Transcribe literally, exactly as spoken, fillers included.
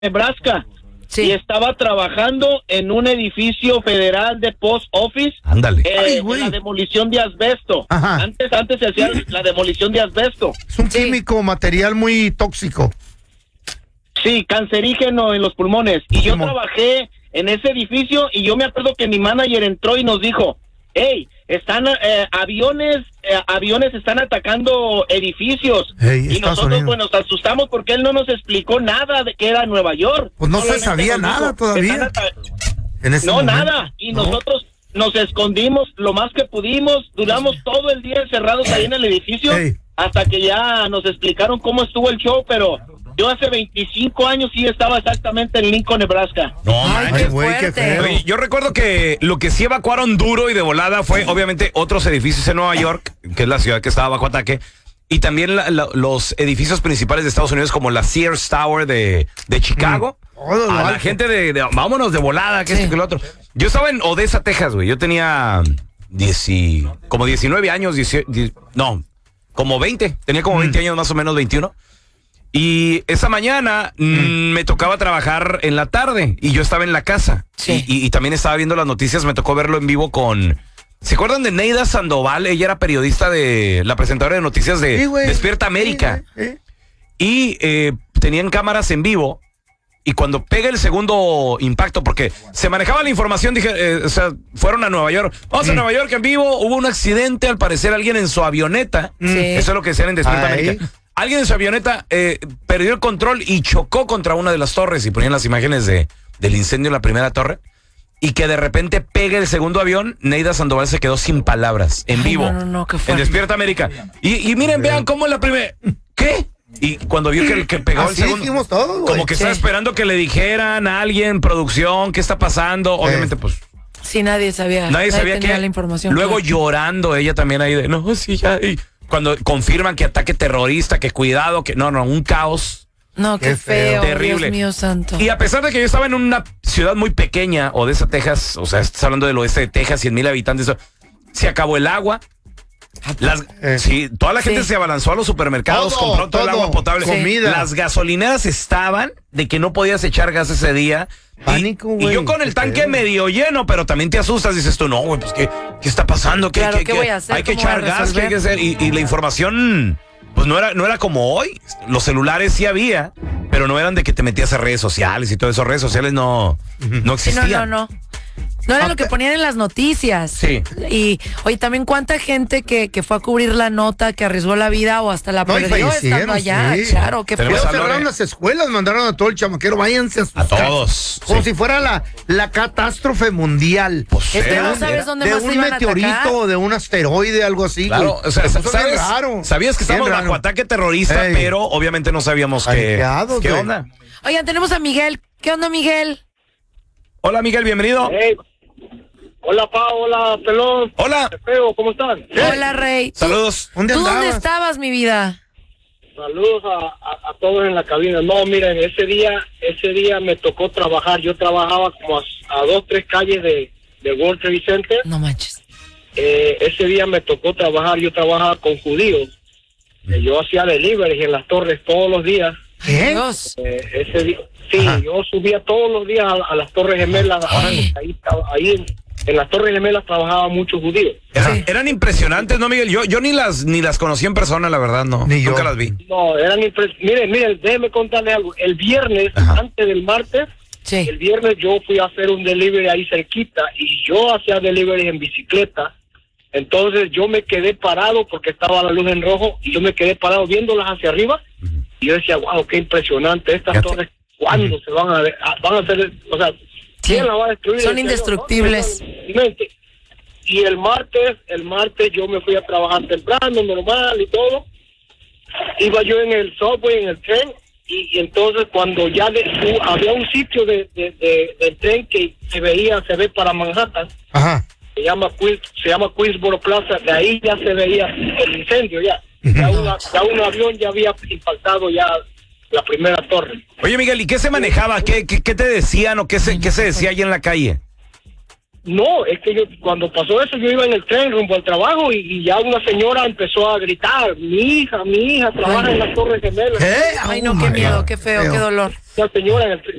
Nebraska. Sí. Y estaba trabajando en un edificio federal de post office. Ándale. Eh, Ay, en güey. la demolición de asbesto. Ajá. Antes, antes se hacía la demolición de asbesto. Es un Sí. químico, material muy tóxico. Sí, cancerígeno en los pulmones. Y yo ¿Cómo? trabajé en ese edificio y yo me acuerdo que mi manager entró y nos dijo, hey, están eh, aviones, eh, aviones están atacando edificios. Hey, y Estados nosotros Unidos. pues nos asustamos porque él no nos explicó nada de que era Nueva York. Pues no se Solamente sabía nos nada dijo, todavía. "Están ata- En ese No, momento. nada. Y No. nosotros nos escondimos lo más que pudimos. Duramos todo el día encerrados ahí en el edificio Ey. hasta que ya nos explicaron cómo estuvo el show, pero yo hace veinticinco años sí estaba exactamente en Lincoln, Nebraska. No, Ay, manches. qué güey, qué fuerte. feo. Oye, yo recuerdo que lo que sí evacuaron duro y de volada fue obviamente otros edificios en Nueva York, que es la ciudad que estaba bajo ataque, y también la- la- los edificios principales de Estados Unidos como la Sears Tower de, de Chicago. Todo lo A la alto. gente de, de- vámonos de volada, que Sí. esto que lo otro. Yo estaba en Odessa, Texas, güey. Yo tenía dieci, como diecinueve años, dieci, die- no, como veinte. Tenía como veinte años, más o menos veintiuno. Y esa mañana mm, me tocaba trabajar en la tarde y yo estaba en la casa. Sí. Y, y- y también estaba viendo las noticias, me tocó verlo en vivo con... ¿Se acuerdan de Neida Sandoval? Ella era periodista de... la presentadora de noticias de Sí, güey. Despierta América. Sí, güey, eh. Y eh, tenían cámaras en vivo. Y cuando pega el segundo impacto, porque se manejaba la información, dije, eh, o sea, fueron a Nueva York. Vamos a Nueva York en vivo. Hubo un accidente, al parecer alguien en su avioneta. Sí. Eso es lo que decían en Despierta Ay. América. Alguien en su avioneta eh, perdió el control y chocó contra una de las torres. Y ponían las imágenes de, del incendio en la primera torre. Y que de repente pega el segundo avión. Neida Sandoval se quedó sin palabras, en Ay, vivo. no, no, no, qué en fuerte. Despierta América. Y, y miren, vean cómo en la primera... ¿Qué? Y cuando vio que, el que pegó el Así segundo... dijimos todos, güey. Como que estaba Sí. esperando que le dijeran a alguien, producción, qué está pasando. Obviamente, pues, Sí, nadie sabía. nadie sabía tenía que... la información. Luego claro. llorando ella también ahí de, no, sí, ya. Y cuando confirman que ataque terrorista, que cuidado, que... No, no, un caos. No, qué, Qué feo. feo. Terrible. Dios mío santo. Y a pesar de que yo estaba en una ciudad muy pequeña, Odessa, Texas, o sea, estás hablando del oeste de Texas, cien mil habitantes, eso, se acabó el agua. Las, Eh. sí, toda la gente Sí. se abalanzó a los supermercados, Todo, compró todo el todo. agua potable. Sí. Comida. Las gasolineras estaban de que no podías echar gas ese día. Y- Pánico, y, güey. yo con el Qué tanque pedo. medio lleno, pero también te asustas, dices tú, no, güey, pues ¿qué, qué está pasando? ¿Qué, Claro, qué- ¿qué qué? voy a hacer? Hay que ¿Cómo voy a echar gas, ¿qué hay que resolver? hacer? Y, y la información, pues no era, no era como hoy. Los celulares sí había, pero no eran de que te metías a redes sociales y todo eso. Redes sociales no, no Sí, existían. no, no, no. No era lo que ponían en las noticias. Sí. Y, oye, también cuánta gente que, que fue a cubrir la nota, que arriesgó la vida o hasta la No, y perdió fallecieron, estando allá. sí. Claro, qué Tenemos feo. a Luego cerraron Lore. las escuelas, mandaron a todo el chamaquero, váyanse a sus A casas. todos, Como sí. si fuera la, la catástrofe mundial. Pues Es que era- no sabes era- dónde de más se un iban a meteorito atacar. o de un asteroide, algo así. Claro, güey. o sea, Se puso bien ¿sabes, raro. sabías que Bien estamos bajo raro. ataque terrorista, Ey. pero obviamente no sabíamos qué, Paniqueados, qué güey. onda. Oigan, tenemos a Miguel. ¿Qué onda, Miguel? Hola, Miguel, bienvenido. Hey. Hola, Pa, hola, Pelón. Hola, Feo, ¿cómo están? Hola, Rey. saludos. ¿Dónde ¿Tú dónde andabas? estabas, mi vida? Saludos a, a, a todos en la cabina. No, miren, ese día ese día me tocó trabajar. Yo trabajaba como a, a dos, tres calles de, de World Trade Center. No manches. Eh, ese día me tocó trabajar. Yo trabajaba con judíos. Eh, yo hacía delivery en las torres todos los días. Ay, ¿Qué? Dios. Eh, ese día, sí, Ajá. yo subía todos los días a, a las Torres Gemelas. Ay. Ahí, estaba- ahí en, en las Torres Gemelas trabajaba muchos judíos. Eran, Sí. eran impresionantes, ¿no, Miguel? Yo, yo ni las ni las conocí en persona, la verdad, no. Ni yo. Nunca las vi. No, eran impres- Miren, miren, déjenme contarles algo. El viernes, Ajá. antes del martes, Sí. el viernes yo fui a hacer un delivery ahí cerquita y yo hacía delivery en bicicleta. Entonces yo me quedé parado porque estaba la luz en rojo y yo me quedé parado viéndolas hacia arriba y yo decía, wow, qué impresionante estas Fíjate. torres, ¿cuándo se van a, a- van a hacer, o sea, quién Sí. las va a destruir? Son Decía yo, indestructibles. ¿no? Y el martes, el martes yo me fui a trabajar temprano, normal y todo. Iba yo en el subway, en el tren, y, y entonces cuando ya de- hu- había un sitio de, de, de- del tren que se veía, se ve para Manhattan, Ajá. se llama Queens, se llama Queensboro Plaza, de ahí ya se veía el incendio ya. Ya, una- ya un avión ya había impactado ya la primera torre. Oye, Miguel, ¿y qué se manejaba? ¿Qué, qué, qué te decían o qué se, qué se decía ahí en la calle? No, es que yo cuando pasó eso yo iba en el tren rumbo al trabajo y, y ya una señora empezó a gritar, mi hija, mi hija trabaja en las Torres Gemelas. ¿Qué? Ay, no, Oh, qué my miedo, God. qué feo, qué dolor. La señora en el tren.